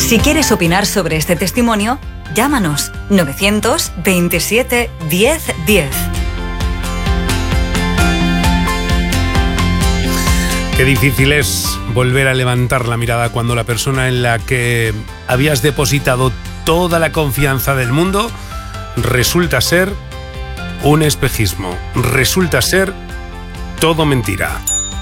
Si quieres opinar sobre este testimonio, llámanos 927 10 10. Qué difícil es volver a levantar la mirada cuando la persona en la que habías depositado toda la confianza del mundo resulta ser un espejismo, resulta ser todo mentira.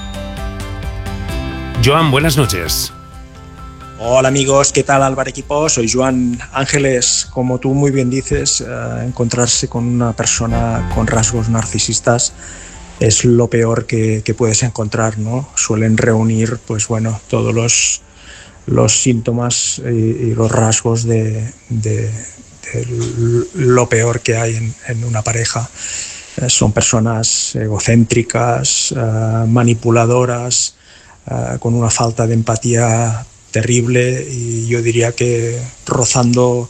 Joan, buenas noches. Hola amigos, ¿qué tal Álvaro equipo? Soy Joan Ángeles. Como tú muy bien dices, encontrarse con una persona con rasgos narcisistas es lo peor que puedes encontrar, ¿no? Suelen reunir, pues bueno, todos los síntomas y los rasgos de lo peor que hay en una pareja. Son personas egocéntricas, manipuladoras, con una falta de empatía terrible y yo diría que rozando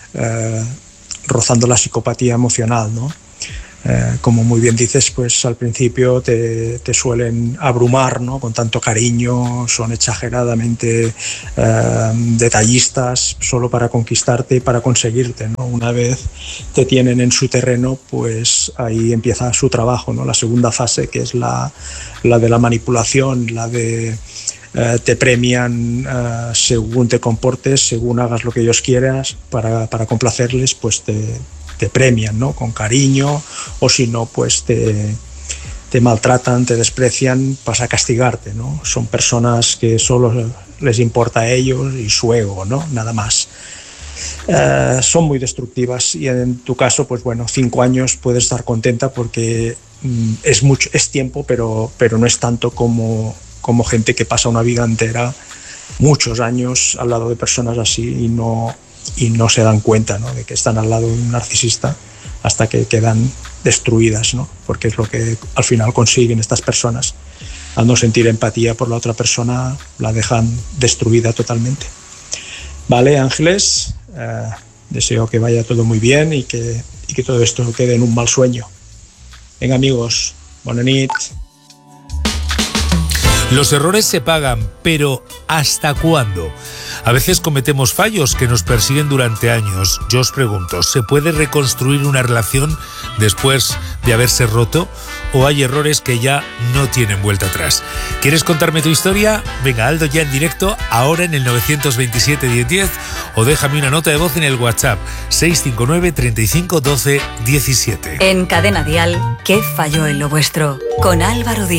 la psicopatía emocional, ¿no? Como muy bien dices, pues al principio te suelen abrumar, ¿no? Con tanto cariño, son exageradamente detallistas solo para conquistarte y para conseguirte, ¿no? Una vez te tienen en su terreno, pues ahí empieza su trabajo, ¿no? La segunda fase, que es la de la manipulación, la de te premian según te comportes, según hagas lo que ellos quieras, para complacerles, pues te premian, ¿no? Con cariño, o si no, pues te maltratan, te desprecian, para castigarte, ¿no? Son personas que solo les importa a ellos y su ego, ¿no? Nada más. Son muy destructivas y en tu caso, pues bueno, 5 años puedes estar contenta porque es tiempo, pero no es tanto como gente que pasa una vida entera, muchos años al lado de personas así y no se dan cuenta, ¿no? De que están al lado de un narcisista hasta que quedan destruidas, ¿no? Porque es lo que al final consiguen estas personas. Al no sentir empatía por la otra persona, la dejan destruida totalmente. Vale, Ángeles, deseo que vaya todo muy bien y que todo esto quede en un mal sueño. Venga amigos, bona nit. Los errores se pagan, pero ¿hasta cuándo? A veces cometemos fallos que nos persiguen durante años. Yo os pregunto, ¿se puede reconstruir una relación después de haberse roto? ¿O hay errores que ya no tienen vuelta atrás? ¿Quieres contarme tu historia? Venga, Aldo ya en directo, ahora en el 927 1010, o déjame una nota de voz en el WhatsApp 659 35 12 17. En Cadena Dial, ¿qué falló en lo vuestro? Con Álvaro Díaz.